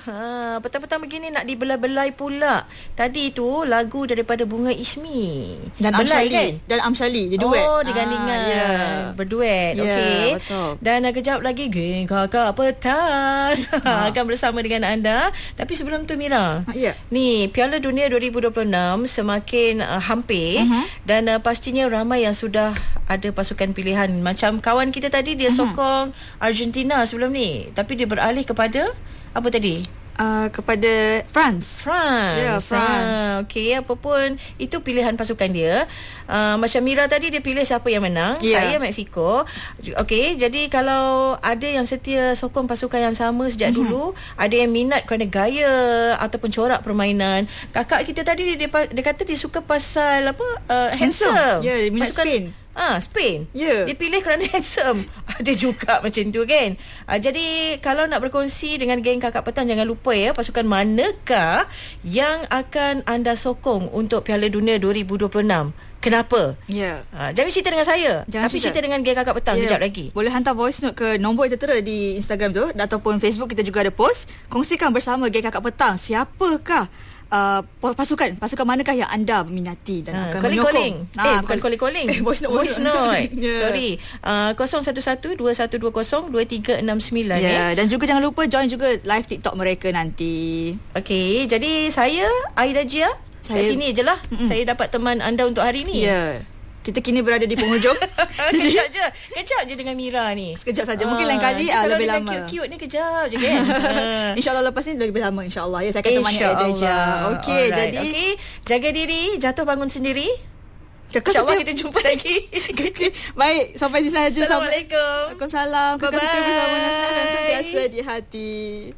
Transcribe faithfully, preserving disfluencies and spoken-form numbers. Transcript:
Ha, petang-petang begini nak dibelai-belai pula. Tadi tu lagu daripada Bunga Ismi dan Belai, Amshali kan? Dan Amshali dia duet. Oh, digandingan. Ah, yeah. Berduet. Yeah, Okey. betul. Dan uh, kejap lagi Geng Kakak Petang ha. akan bersama dengan anda. Tapi sebelum tu Mira, ha, yeah. ni Piala Dunia dua ribu dua puluh enam semakin uh, hampir uh-huh. dan uh, pastinya ramai yang sudah ada pasukan pilihan. Macam kawan kita tadi dia uh-huh. sokong Argentina sebelum ni, tapi dia beralih kepada apa tadi? Uh, kepada France. France. Ya, yeah, France. Ah, okey, apa pun itu pilihan pasukan dia. Uh, macam Mira tadi dia pilih siapa yang menang. Yeah. Saya Mexico. Okey, jadi kalau ada yang setia sokong pasukan yang sama sejak mm-hmm. dulu, ada yang minat kerana gaya ataupun corak permainan. Kakak kita tadi dia, dia, dia kata dia suka pasal apa? Uh, handsome. handsome. Ya, yeah, dia minat pasukan, Spain. Ah, Spain. Yeah. Dia pilih kerana handsome. Ada juga macam tu kan. Ah, jadi kalau nak berkongsi dengan geng Kakak Petang, jangan lupa ya, pasukan manakah yang akan anda sokong untuk Piala Dunia dua ribu dua puluh enam? Kenapa? Ya. Yeah. Ah, jangan cerita dengan saya. Jangan tapi cerita. cerita dengan geng Kakak Petang yeah. Sekejap lagi. Boleh hantar voice note ke nombor yang tertera di Instagram tu ataupun Facebook, kita juga ada post. Kongsikan bersama geng Kakak Petang siapakah Uh, pasukan pasukan manakah yang anda minati dan ha, akan calling, menyokong. calling. Ha, eh bukan calling calling. Eh, voice note. Voice note. yeah. Sorry. Uh, kosong satu satu dua satu dua kosong dua tiga enam sembilan yeah. eh. Dan juga jangan lupa join juga live TikTok mereka nanti. Okey, jadi saya Aida Jia saya, kat sini je lah. Mm-mm. Saya dapat teman anda untuk hari ni. Ya. Yeah. Kita kini berada di penghujung. Kejap je. Kejap je dengan Mira ni. Sekejap saja. Mungkin lain kali uh, lebih lama. Kalau cute-cute ni kejap je kan. InsyaAllah lepas ni lebih lama, insyaAllah. Ya, saya akan temani Aida je. Okey, jadi okay. Jaga diri, jatuh bangun sendiri. InsyaAllah kita jumpa lagi. Baik, sampai sini saja. Assalamualaikum. Waalaikumsalam. Bye-bye. Bersama Nasa dan sentiasa di hati.